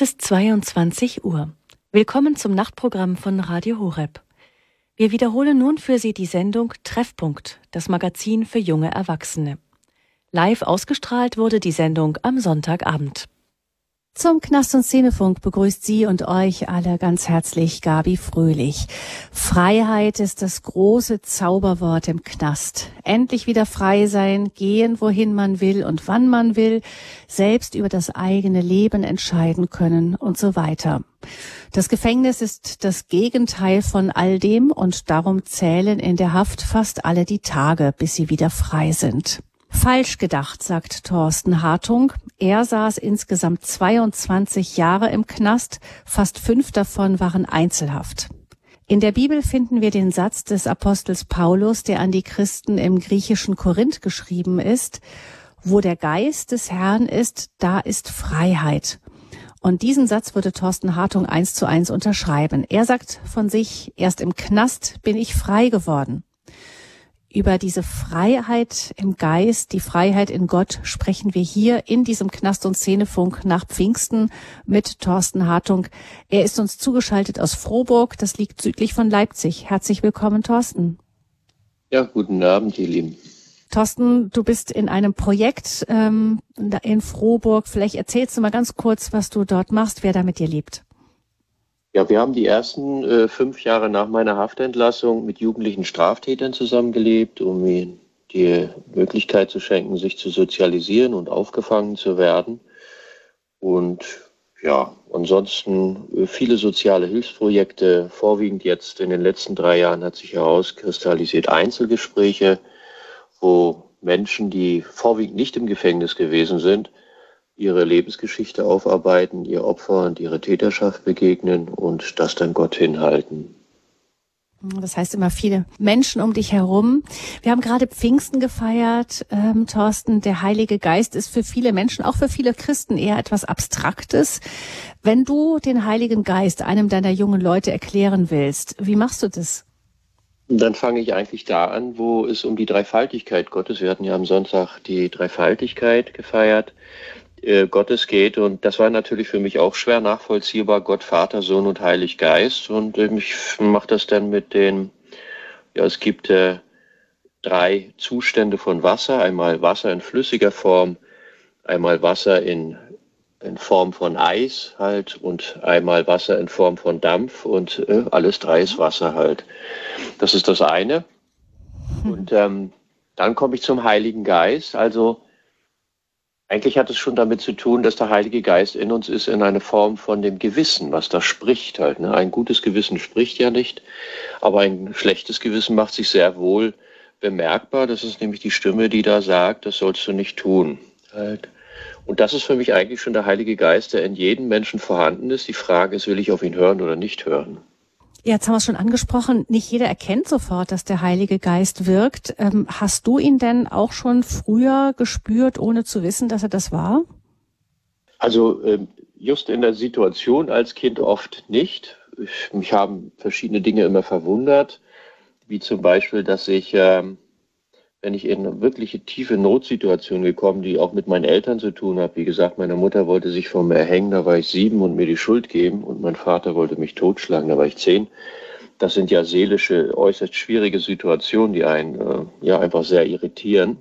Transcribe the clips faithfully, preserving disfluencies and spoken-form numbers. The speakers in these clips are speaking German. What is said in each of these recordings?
Es ist zweiundzwanzig Uhr. Willkommen zum Nachtprogramm von Radio Horeb. Wir wiederholen nun für Sie die Sendung Treffpunkt, das Magazin für junge Erwachsene. Live ausgestrahlt wurde die Sendung am Sonntagabend. Zum Knast- und Szenefunk begrüßt Sie und euch alle ganz herzlich Gabi Fröhlich. Freiheit ist das große Zauberwort im Knast. Endlich wieder frei sein, gehen, wohin man will und wann man will, selbst über das eigene Leben entscheiden können und so weiter. Das Gefängnis ist das Gegenteil von all dem und darum zählen in der Haft fast alle die Tage, bis sie wieder frei sind. Falsch gedacht, sagt Thorsten Hartung. Er saß insgesamt zweiundzwanzig Jahre im Knast, fast fünf davon waren Einzelhaft. In der Bibel finden wir den Satz des Apostels Paulus, der an die Christen im griechischen Korinth geschrieben ist: Wo der Geist des Herrn ist, da ist Freiheit. Und diesen Satz würde Thorsten Hartung eins zu eins unterschreiben. Er sagt von sich, erst im Knast bin ich frei geworden. Über diese Freiheit im Geist, die Freiheit in Gott, sprechen wir hier in diesem Knast- und Szenefunk nach Pfingsten mit Thorsten Hartung. Er ist uns zugeschaltet aus Frohburg, das liegt südlich von Leipzig. Herzlich willkommen, Thorsten. Ja, guten Abend, ihr Lieben. Thorsten, du bist in einem Projekt ähm, in Frohburg. Vielleicht erzählst du mal ganz kurz, was du dort machst, wer da mit dir lebt. Ja, wir haben die ersten äh, fünf Jahre nach meiner Haftentlassung mit jugendlichen Straftätern zusammengelebt, um ihnen die Möglichkeit zu schenken, sich zu sozialisieren und aufgefangen zu werden. Und ja, ansonsten äh, viele soziale Hilfsprojekte, vorwiegend jetzt in den letzten drei Jahren hat sich herauskristallisiert Einzelgespräche, wo Menschen, die vorwiegend nicht im Gefängnis gewesen sind, ihre Lebensgeschichte aufarbeiten, ihr Opfer und ihre Täterschaft begegnen und das dann Gott hinhalten. Das heißt immer viele Menschen um dich herum. Wir haben gerade Pfingsten gefeiert, ähm, Thorsten. Der Heilige Geist ist für viele Menschen, auch für viele Christen, eher etwas Abstraktes. Wenn du den Heiligen Geist einem deiner jungen Leute erklären willst, wie machst du das? Dann fange ich eigentlich da an, wo es um die Dreifaltigkeit Gottes, wir hatten ja am Sonntag die Dreifaltigkeit gefeiert, äh, Gottes geht. Und das war natürlich für mich auch schwer nachvollziehbar, Gott, Vater, Sohn und Heilig Geist. Und äh, ich mache das dann mit den, ja, es gibt äh, drei Zustände von Wasser. Einmal Wasser in flüssiger Form, einmal Wasser in in Form von Eis halt und einmal Wasser in Form von Dampf und äh, alles drei ist Wasser halt. Das ist das eine. Und ähm, dann komme ich zum Heiligen Geist. Also eigentlich hat es schon damit zu tun, dass der Heilige Geist in uns ist in einer Form von dem Gewissen, was da spricht halt. Ne? Ein gutes Gewissen spricht ja nicht, aber ein schlechtes Gewissen macht sich sehr wohl bemerkbar. Das ist nämlich die Stimme, die da sagt, das sollst du nicht tun halt. Und das ist für mich eigentlich schon der Heilige Geist, der in jedem Menschen vorhanden ist. Die Frage ist, will ich auf ihn hören oder nicht hören? Ja, jetzt haben wir es schon angesprochen, nicht jeder erkennt sofort, dass der Heilige Geist wirkt. Ähm, hast du ihn denn auch schon früher gespürt, ohne zu wissen, dass er das war? Also ähm, just in der Situation als Kind oft nicht. Ich, mich haben verschiedene Dinge immer verwundert, wie zum Beispiel, dass ich... Ähm, wenn ich in eine wirkliche tiefe Notsituation gekommen, die auch mit meinen Eltern zu tun hat. Wie gesagt, meine Mutter wollte sich vor mir erhängen, da war ich sieben und mir die Schuld geben und mein Vater wollte mich totschlagen, da war ich zehn. Das sind ja seelische, äußerst schwierige Situationen, die einen äh, ja einfach sehr irritieren.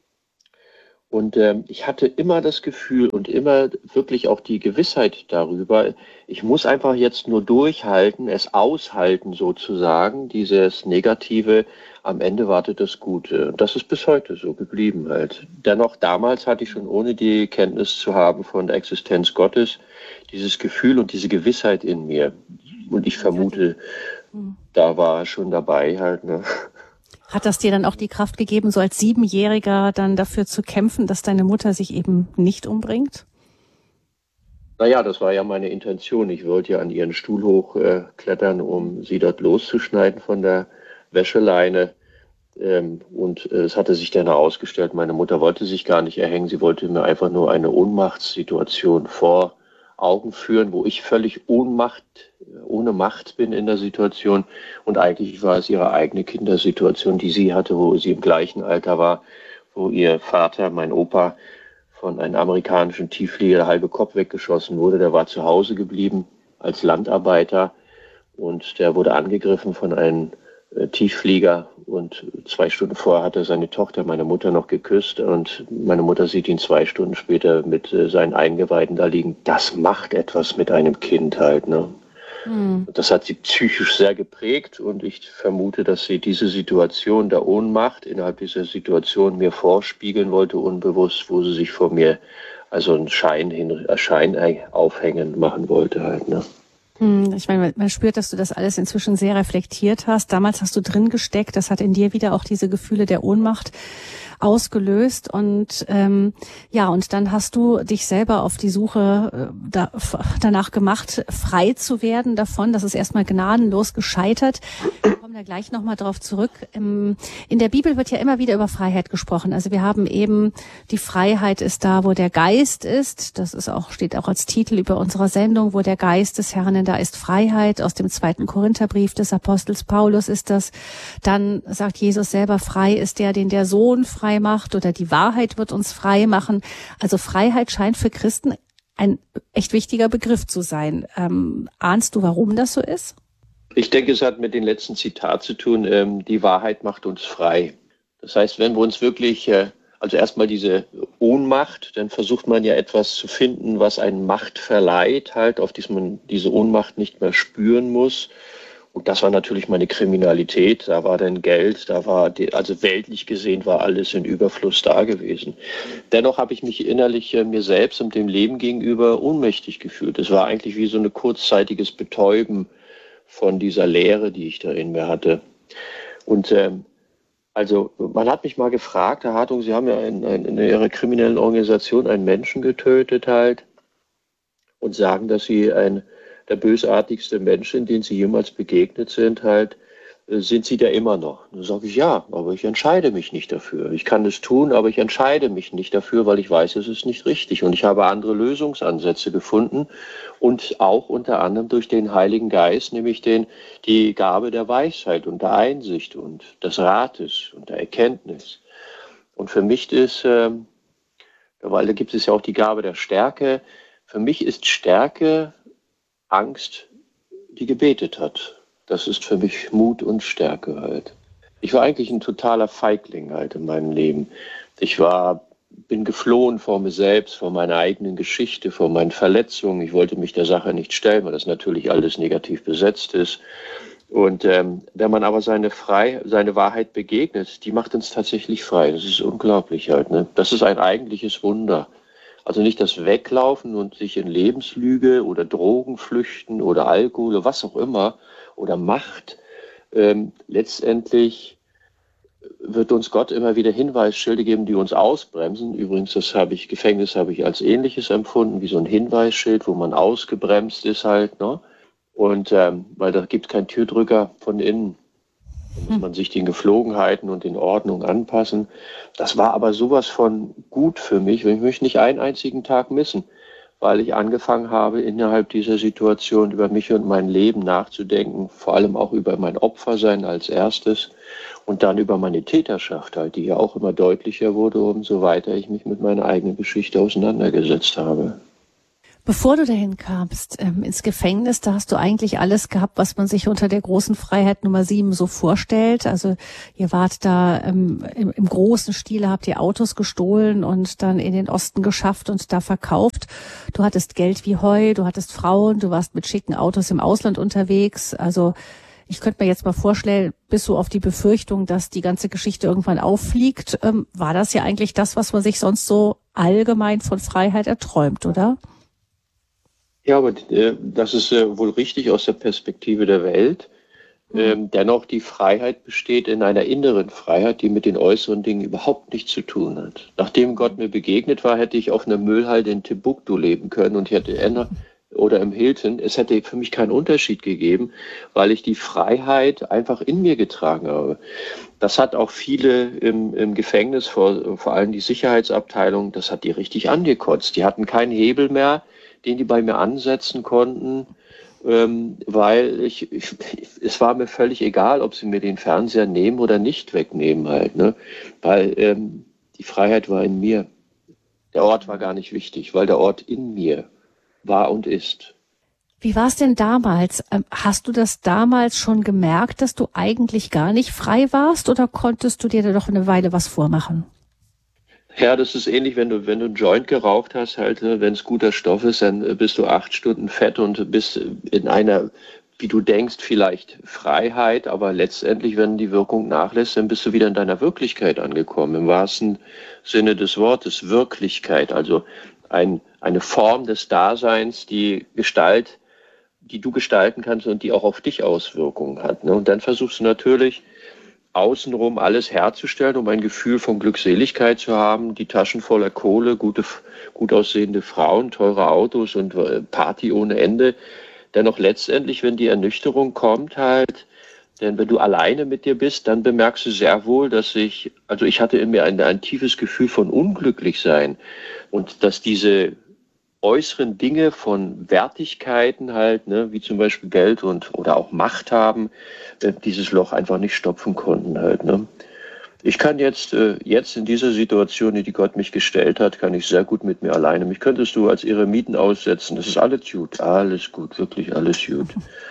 Und ähm, ich hatte immer das Gefühl und immer wirklich auch die Gewissheit darüber, ich muss einfach jetzt nur durchhalten, es aushalten sozusagen, dieses Negative, am Ende wartet das Gute. Und das ist bis heute so geblieben halt. Dennoch, damals hatte ich schon, ohne die Kenntnis zu haben von der Existenz Gottes, dieses Gefühl und diese Gewissheit in mir. Und ich vermute, da war er schon dabei halt, ne? Hat das dir dann auch die Kraft gegeben, so als Siebenjähriger dann dafür zu kämpfen, dass deine Mutter sich eben nicht umbringt? Naja, das war ja meine Intention. Ich wollte ja an ihren Stuhl hochklettern, äh, um sie dort loszuschneiden von der Wäscheleine. Ähm, und äh, es hatte sich dann herausgestellt, meine Mutter wollte sich gar nicht erhängen. Sie wollte mir einfach nur eine Ohnmachtssituation vor Augen führen, wo ich völlig Ohnmacht, ohne Macht bin in der Situation. Und eigentlich war es ihre eigene Kindersituation, die sie hatte, wo sie im gleichen Alter war, wo ihr Vater, mein Opa, von einem amerikanischen Tiefflieger der halbe Kopf weggeschossen wurde. Der war zu Hause geblieben als Landarbeiter und der wurde angegriffen von einem äh, Tiefflieger und zwei Stunden vorher hat er seine Tochter, meine Mutter, noch geküsst und meine Mutter sieht ihn zwei Stunden später mit äh, seinen Eingeweiden da liegen. Das macht etwas mit einem Kind halt, ne? Mhm. Das hat sie psychisch sehr geprägt und ich vermute, dass sie diese Situation der Ohnmacht innerhalb dieser Situation mir vorspiegeln wollte, unbewusst, wo sie sich vor mir also einen Schein, hin, einen Schein aufhängen machen wollte halt, ne? Ich meine, man spürt, dass du das alles inzwischen sehr reflektiert hast. Damals hast du drin gesteckt, das hat in dir wieder auch diese Gefühle der Ohnmacht ausgelöst und ähm, ja, und dann hast du dich selber auf die Suche äh, da, danach gemacht, frei zu werden davon. Das ist erstmal gnadenlos gescheitert. Wir kommen da gleich nochmal drauf zurück. Ähm, in der Bibel wird ja immer wieder über Freiheit gesprochen. Also wir haben eben, die Freiheit ist da, wo der Geist ist. Das ist auch, steht auch als Titel über unserer Sendung, wo der Geist des Herrn, da ist Freiheit. Aus dem zweiten Korintherbrief des Apostels Paulus ist das. Dann sagt Jesus selber, frei ist der, den der Sohn frei macht, oder die Wahrheit wird uns frei machen. Also Freiheit scheint für Christen ein echt wichtiger Begriff zu sein. Ähm, ahnst du, warum das so ist? Ich denke, es hat mit dem letzten Zitat zu tun, ähm, die Wahrheit macht uns frei. Das heißt, wenn wir uns wirklich, äh, also erstmal diese Ohnmacht, dann versucht man ja etwas zu finden, was einen Macht verleiht, halt, auf die man diese Ohnmacht nicht mehr spüren muss. Und das war natürlich meine Kriminalität, da war dann Geld, da war, die, also weltlich gesehen war alles in Überfluss da gewesen. Dennoch habe ich mich innerlich äh, mir selbst und dem Leben gegenüber ohnmächtig gefühlt. Es war eigentlich wie so ein kurzzeitiges Betäuben von dieser Leere, die ich da in mir hatte. Und ähm, also man hat mich mal gefragt, Herr Hartung, Sie haben ja in, in, in Ihrer kriminellen Organisation einen Menschen getötet halt und sagen, dass Sie ein der bösartigste Mensch, in den Sie jemals begegnet sind, halt, sind Sie da immer noch? Dann sage ich, ja, aber ich entscheide mich nicht dafür. Ich kann es tun, aber ich entscheide mich nicht dafür, weil ich weiß, es ist nicht richtig. Und ich habe andere Lösungsansätze gefunden und auch unter anderem durch den Heiligen Geist, nämlich den, die Gabe der Weisheit und der Einsicht und des Rates und der Erkenntnis. Und für mich ist, äh, weil da gibt es ja auch die Gabe der Stärke, für mich ist Stärke Angst, die gebetet hat. Das ist für mich Mut und Stärke halt. Ich war eigentlich ein totaler Feigling halt in meinem Leben. Ich war, bin geflohen vor mir selbst, vor meiner eigenen Geschichte, vor meinen Verletzungen. Ich wollte mich der Sache nicht stellen, weil das natürlich alles negativ besetzt ist. Und ähm, wenn man aber seine, Frei, seine Wahrheit begegnet, die macht uns tatsächlich frei. Das ist unglaublich halt, ne? Das ist ein eigentliches Wunder. Also nicht das Weglaufen und sich in Lebenslüge oder Drogen flüchten oder Alkohol oder was auch immer oder Macht. Ähm, letztendlich wird uns Gott immer wieder Hinweisschilder geben, die uns ausbremsen. Übrigens, das habe ich, Gefängnis habe ich als Ähnliches empfunden, wie so ein Hinweisschild, wo man ausgebremst ist halt, ne? Und ähm, weil da gibt es keinen Türdrücker von innen. Da muss man sich den Geflogenheiten und den Ordnungen anpassen. Das war aber sowas von gut für mich. Ich möchte nicht einen einzigen Tag missen, weil ich angefangen habe, innerhalb dieser Situation über mich und mein Leben nachzudenken, vor allem auch über mein Opfersein als erstes und dann über meine Täterschaft, halt, die ja auch immer deutlicher wurde, umso weiter ich mich mit meiner eigenen Geschichte auseinandergesetzt habe. Bevor du dahin kamst, ähm, ins Gefängnis, da hast du eigentlich alles gehabt, was man sich unter der großen Freiheit Nummer sieben so vorstellt. Also ihr wart da ähm, im, im großen Stile, habt ihr Autos gestohlen und dann in den Osten geschafft und da verkauft. Du hattest Geld wie Heu, du hattest Frauen, du warst mit schicken Autos im Ausland unterwegs. Also ich könnte mir jetzt mal vorstellen, bist du auf die Befürchtung, dass die ganze Geschichte irgendwann auffliegt, ähm, war das ja eigentlich das, was man sich sonst so allgemein von Freiheit erträumt, oder? Ja, aber äh, das ist äh, wohl richtig aus der Perspektive der Welt. Ähm, dennoch, die Freiheit besteht in einer inneren Freiheit, die mit den äußeren Dingen überhaupt nichts zu tun hat. Nachdem Gott mir begegnet war, hätte ich auf einer Müllhalde in Timbuktu leben können und ich hätte Ende oder im Hilton. Es hätte für mich keinen Unterschied gegeben, weil ich die Freiheit einfach in mir getragen habe. Das hat auch viele im, im Gefängnis, vor, vor allem die Sicherheitsabteilung, das hat die richtig angekotzt. Die hatten keinen Hebel mehr, den die bei mir ansetzen konnten, ähm, weil ich, ich, es war mir völlig egal, ob sie mir den Fernseher nehmen oder nicht wegnehmen halt, ne? Weil ähm, die Freiheit war in mir. Der Ort war gar nicht wichtig, weil der Ort in mir war und ist. Wie war es denn damals? Hast du das damals schon gemerkt, dass du eigentlich gar nicht frei warst, oder konntest du dir da doch eine Weile was vormachen? Ja, das ist ähnlich, wenn du, wenn du einen Joint geraucht hast, halt, wenn es guter Stoff ist, dann bist du acht Stunden fett und bist in einer, wie du denkst, vielleicht Freiheit, aber letztendlich, wenn die Wirkung nachlässt, dann bist du wieder in deiner Wirklichkeit angekommen, im wahrsten Sinne des Wortes, Wirklichkeit, also ein, eine Form des Daseins, die Gestalt, die du gestalten kannst und die auch auf dich Auswirkungen hat. Ne? Und dann versuchst du natürlich, außenrum alles herzustellen, um ein Gefühl von Glückseligkeit zu haben, die Taschen voller Kohle, gute, gut aussehende Frauen, teure Autos und Party ohne Ende. Dennoch letztendlich, wenn die Ernüchterung kommt halt, denn wenn du alleine mit dir bist, dann bemerkst du sehr wohl, dass ich, also ich hatte in mir ein, ein tiefes Gefühl von Unglücklichsein und dass diese äußeren Dinge von Wertigkeiten halt, ne, wie zum Beispiel Geld und oder auch Macht haben, äh, dieses Loch einfach nicht stopfen konnten halt. Ne. Ich kann jetzt, äh, jetzt in dieser Situation, in die Gott mich gestellt hat, kann ich sehr gut mit mir alleine. Mich könntest du als Eremiten aussetzen. Das ist alles gut, alles gut, wirklich alles gut.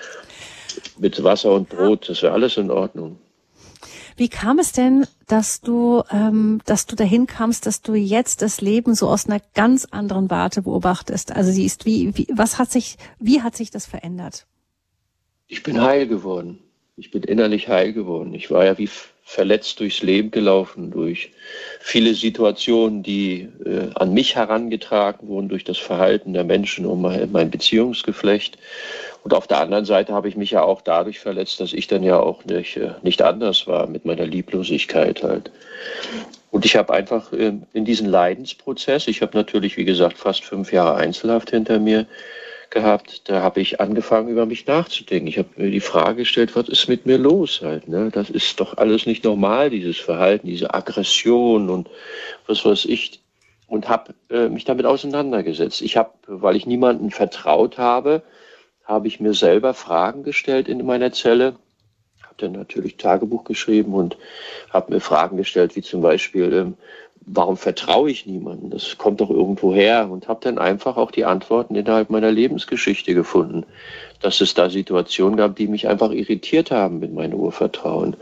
Mit Wasser und Brot, das wäre alles in Ordnung. Wie kam es denn, dass du, ähm, dass du dahin kamst, dass du jetzt das Leben so aus einer ganz anderen Warte beobachtest? Also siehst, wie, wie, was hat sich, wie hat sich das verändert? Ich bin heil geworden. Ich bin innerlich heil geworden. Ich war ja wie verletzt durchs Leben gelaufen, durch viele Situationen, die äh, an mich herangetragen wurden, durch das Verhalten der Menschen um mein, mein Beziehungsgeflecht. Und auf der anderen Seite habe ich mich ja auch dadurch verletzt, dass ich dann ja auch nicht, äh, nicht anders war mit meiner Lieblosigkeit halt. Und ich habe einfach äh, in diesen Leidensprozess, ich habe natürlich, wie gesagt, fast fünf Jahre Einzelhaft hinter mir gehabt, da habe ich angefangen, über mich nachzudenken. Ich habe mir die Frage gestellt, was ist mit mir los halt, ne? Das ist doch alles nicht normal, dieses Verhalten, diese Aggression und was weiß ich. Und habe äh, mich damit auseinandergesetzt. Ich habe, weil ich niemandem vertraut habe, habe ich mir selber Fragen gestellt in meiner Zelle. Habe dann natürlich Tagebuch geschrieben und habe mir Fragen gestellt, wie zum Beispiel, ähm, warum vertraue ich niemandem? Das kommt doch irgendwo her. Und habe dann einfach auch die Antworten innerhalb meiner Lebensgeschichte gefunden, dass es da Situationen gab, die mich einfach irritiert haben mit meinem Urvertrauen.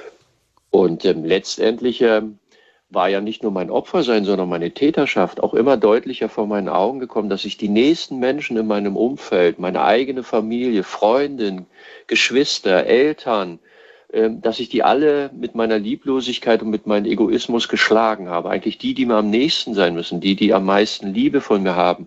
Und ähm, letztendlich ähm, war ja nicht nur mein Opfersein, sondern meine Täterschaft auch immer deutlicher vor meinen Augen gekommen, dass ich die nächsten Menschen in meinem Umfeld, meine eigene Familie, Freundin, Geschwister, Eltern, dass ich die alle mit meiner Lieblosigkeit und mit meinem Egoismus geschlagen habe. Eigentlich die, die mir am nächsten sein müssen, die, die am meisten Liebe von mir haben,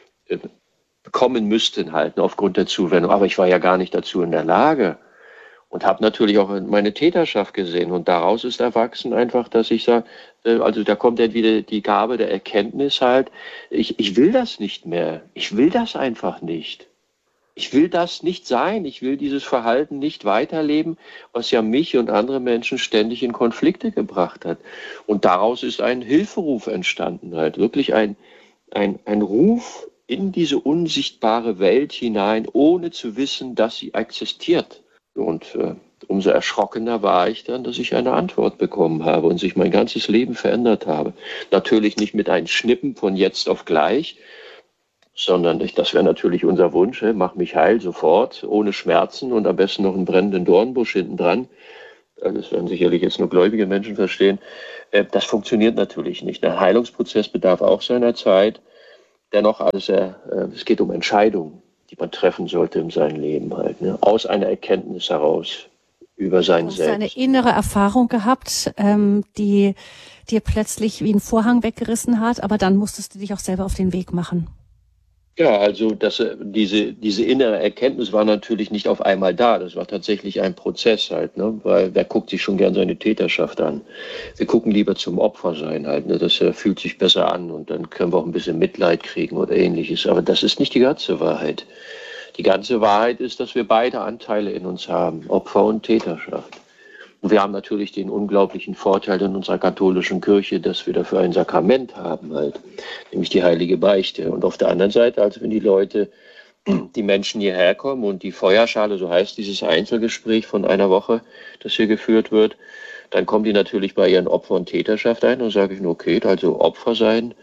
bekommen müssten halt, aufgrund der Zuwendung. Aber ich war ja gar nicht dazu in der Lage und habe natürlich auch meine Täterschaft gesehen. Und daraus ist erwachsen einfach, dass ich sage, also da kommt dann wieder die Gabe der Erkenntnis halt, ich, ich will das nicht mehr. Ich will das einfach nicht. Ich will das nicht sein. Ich will dieses Verhalten nicht weiterleben, was ja mich und andere Menschen ständig in Konflikte gebracht hat. Und daraus ist ein Hilferuf entstanden, halt wirklich ein, ein, ein Ruf in diese unsichtbare Welt hinein, ohne zu wissen, dass sie existiert. Und äh, umso erschrockener war ich dann, dass ich eine Antwort bekommen habe und sich mein ganzes Leben verändert habe. Natürlich nicht mit einem Schnippen von jetzt auf gleich, sondern ich, das wäre natürlich unser Wunsch, hey, mach mich heil sofort, ohne Schmerzen und am besten noch einen brennenden Dornbusch hinten dran. Das werden sicherlich jetzt nur gläubige Menschen verstehen. Das funktioniert natürlich nicht. Der Heilungsprozess bedarf auch seiner Zeit. Dennoch, also, es geht um Entscheidungen, die man treffen sollte in seinem Leben halt, ne? Aus einer Erkenntnis heraus über sein Selbst. Du hast eine innere Erfahrung gehabt, ähm, die dir plötzlich wie ein Vorhang weggerissen hat, aber dann musstest du dich auch selber auf den Weg machen. Ja, also das, diese, diese innere Erkenntnis war natürlich nicht auf einmal da. Das war tatsächlich ein Prozess halt, ne? Weil wer guckt sich schon gern seine Täterschaft an? Wir gucken lieber zum Opfer sein halt, ne? Das äh, fühlt sich besser an und dann können wir auch ein bisschen Mitleid kriegen oder ähnliches. Aber das ist nicht die ganze Wahrheit. Die ganze Wahrheit ist, dass wir beide Anteile in uns haben, Opfer und Täterschaft. Und wir haben natürlich den unglaublichen Vorteil in unserer katholischen Kirche, dass wir dafür ein Sakrament haben halt, nämlich die heilige Beichte. Und auf der anderen Seite, also wenn die Leute, die Menschen hierher kommen und die Feuerschale, so heißt dieses Einzelgespräch von einer Woche, das hier geführt wird, dann kommen die natürlich bei ihren Opfer- und Täterschaft ein und sage ich, okay, also Opfer sein,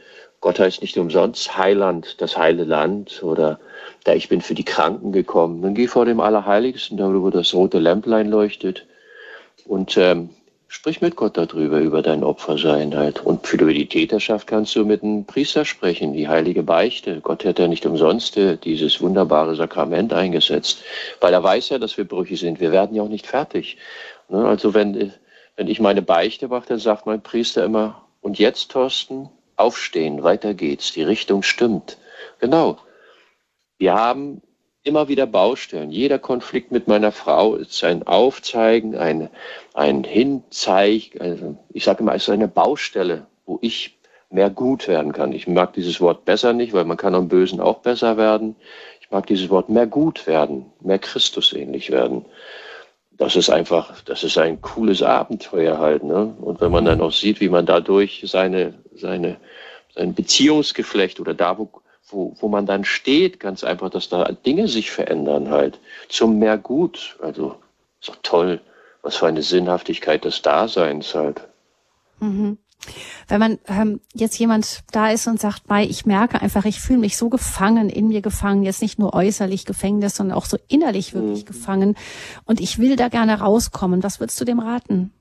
Gott heißt nicht umsonst Heiland, das heile Land, oder da ich bin für die Kranken gekommen. Dann geh vor dem Allerheiligsten, da wo das rote Lämplein leuchtet, und ähm, sprich mit Gott darüber, über dein Opfersein halt. Und für die Täterschaft kannst du mit einem Priester sprechen, die heilige Beichte. Gott hat ja nicht umsonst äh, dieses wunderbare Sakrament eingesetzt, weil er weiß ja, dass wir brüchig sind. Wir werden ja auch nicht fertig. Ne? Also wenn, wenn ich meine Beichte mache, dann sagt mein Priester immer, und jetzt, Thorsten, aufstehen, weiter geht's, die Richtung stimmt. Genau. Wir haben immer wieder Baustellen. Jeder Konflikt mit meiner Frau ist ein Aufzeigen, ein, ein Hinzeigen. Also ich sage immer, es ist eine Baustelle, wo ich mehr gut werden kann. Ich mag dieses Wort besser nicht, weil man kann am Bösen auch besser werden. Ich mag dieses Wort mehr gut werden, mehr Christusähnlich werden. Das ist einfach, das ist ein cooles Abenteuer halt, ne? Und wenn man dann auch sieht, wie man dadurch seine, seine, sein Beziehungsgeflecht oder da, wo, wo, wo man dann steht, ganz einfach, dass da Dinge sich verändern halt, zum mehr Gut. Also, ist doch toll, was für eine Sinnhaftigkeit des Daseins halt. Mhm. Wenn man ähm, jetzt jemand da ist und sagt, Mai, ich merke einfach, ich fühle mich so gefangen, in mir gefangen, jetzt nicht nur äußerlich Gefängnis, sondern auch so innerlich wirklich mhm. gefangen, und ich will da gerne rauskommen. Was würdest du dem raten?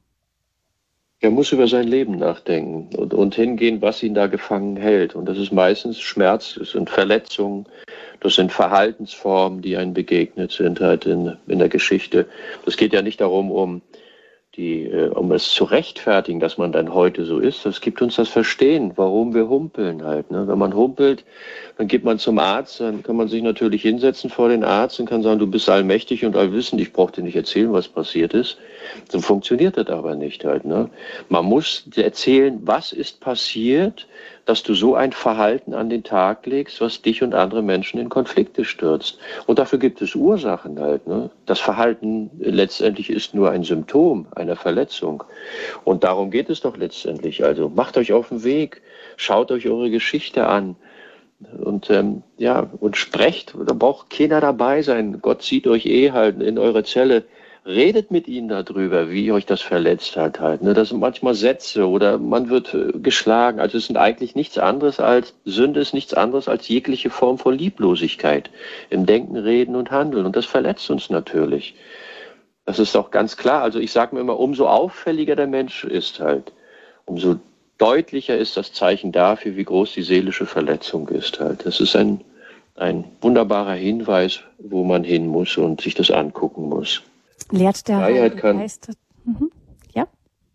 Er muss über sein Leben nachdenken und, und hingehen, was ihn da gefangen hält. Und das ist meistens Schmerz, das sind Verletzungen, das sind Verhaltensformen, die einem begegnet sind halt in, in der Geschichte. Es geht ja nicht darum, um Die, äh, um es zu rechtfertigen, dass man dann heute so ist. Das gibt uns das Verstehen, warum wir humpeln halt. Ne? Wenn man humpelt, dann geht man zum Arzt, dann kann man sich natürlich hinsetzen vor den Arzt und kann sagen, du bist allmächtig und allwissend, ich brauche dir nicht erzählen, was passiert ist. So funktioniert das aber nicht halt. Ne? Man muss erzählen, was ist passiert, dass du so ein Verhalten an den Tag legst, was dich und andere Menschen in Konflikte stürzt. Und dafür gibt es Ursachen halt. Ne? Das Verhalten letztendlich ist nur ein Symptom einer Verletzung. Und darum geht es doch letztendlich. Also macht euch auf den Weg, schaut euch eure Geschichte an und ähm, ja und sprecht. Da braucht keiner dabei sein. Gott sieht euch eh halt in eure Zelle. Redet mit ihnen darüber, wie euch das verletzt hat halt. Ne? Das sind manchmal Sätze oder man wird äh, geschlagen. Also es sind eigentlich nichts anderes als, Sünde ist nichts anderes als jegliche Form von Lieblosigkeit im Denken, Reden und Handeln. Und das verletzt uns natürlich. Das ist auch ganz klar. Also ich sage mir immer, umso auffälliger der Mensch ist halt, umso deutlicher ist das Zeichen dafür, wie groß die seelische Verletzung ist halt. Das ist ein, ein wunderbarer Hinweis, wo man hin muss und sich das angucken muss. Lehrt der Freiheit kann, Geist. Mhm. Ja?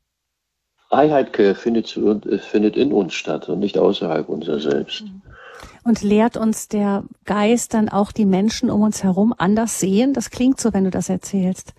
Freiheit findet, findet in uns statt und nicht außerhalb unserer selbst. Und lehrt uns der Geist dann auch die Menschen um uns herum anders sehen? Das klingt so, wenn du das erzählst.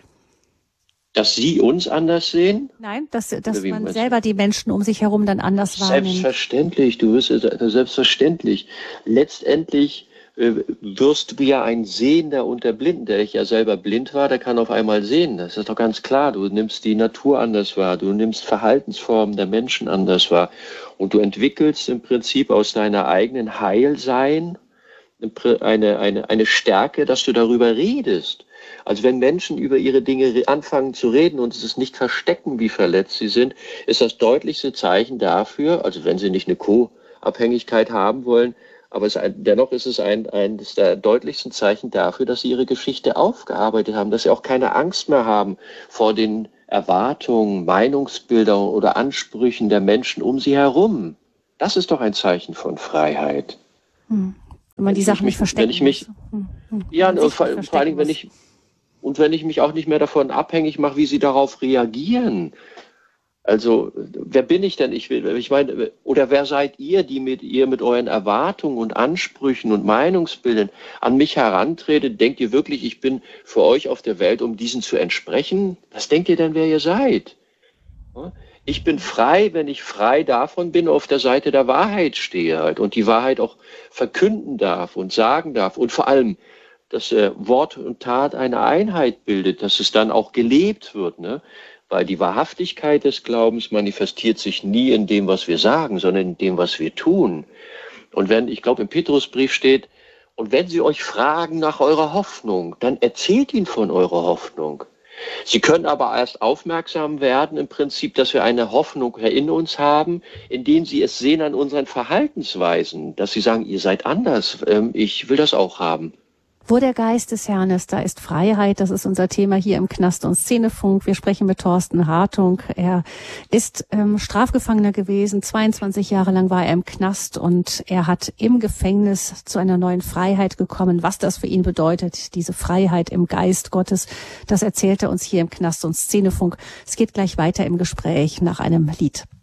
Dass sie uns anders sehen? Nein, dass, dass man selber die Menschen um sich herum dann anders wahrnimmt. Selbstverständlich, du wirst selbstverständlich. Letztendlich wirst du ja ein Sehender unter Blinden, der ich ja selber blind war, der kann auf einmal sehen. Das ist doch ganz klar. Du nimmst die Natur anders wahr, du nimmst Verhaltensformen der Menschen anders wahr und du entwickelst im Prinzip aus deiner eigenen Heilsein eine, eine, eine Stärke, dass du darüber redest. Also wenn Menschen über ihre Dinge anfangen zu reden und es nicht verstecken, wie verletzt sie sind, ist das deutlichste Zeichen dafür, also wenn sie nicht eine Co-Abhängigkeit haben wollen, aber es, dennoch ist es ein, eines der deutlichsten Zeichen dafür, dass sie ihre Geschichte aufgearbeitet haben, dass sie auch keine Angst mehr haben vor den Erwartungen, Meinungsbildern oder Ansprüchen der Menschen um sie herum. Das ist doch ein Zeichen von Freiheit. Hm. Wenn man die Sachen nicht verstecken wenn ich mich, muss. Hm. Ja, vor, vor allen Dingen, wenn ich, und wenn ich mich auch nicht mehr davon abhängig mache, wie sie darauf reagieren. Also, wer bin ich denn? Ich, ich meine, oder wer seid ihr, die mit ihr mit euren Erwartungen und Ansprüchen und Meinungsbildern an mich herantretet? Denkt ihr wirklich, ich bin für euch auf der Welt, um diesen zu entsprechen? Was denkt ihr denn, wer ihr seid? Ich bin frei, wenn ich frei davon bin, auf der Seite der Wahrheit stehe halt und die Wahrheit auch verkünden darf und sagen darf und vor allem, dass äh, Wort und Tat eine Einheit bildet, dass es dann auch gelebt wird, ne? Weil die Wahrhaftigkeit des Glaubens manifestiert sich nie in dem, was wir sagen, sondern in dem, was wir tun. Und wenn, ich glaube, im Petrusbrief steht, und wenn sie euch fragen nach eurer Hoffnung, dann erzählt ihnen von eurer Hoffnung. Sie können aber erst aufmerksam werden, im Prinzip, dass wir eine Hoffnung in uns haben, indem Sie es sehen an unseren Verhaltensweisen, dass Sie sagen, ihr seid anders, ich will das auch haben. Wo der Geist des Herrn ist, da ist Freiheit. Das ist unser Thema hier im Knast- und Szenefunk. Wir sprechen mit Thorsten Hartung. Er ist ähm, Strafgefangener gewesen. zweiundzwanzig Jahre lang war er im Knast und er hat im Gefängnis zu einer neuen Freiheit gekommen. Was das für ihn bedeutet, diese Freiheit im Geist Gottes, das erzählt er uns hier im Knast- und Szenefunk. Es geht gleich weiter im Gespräch nach einem Lied.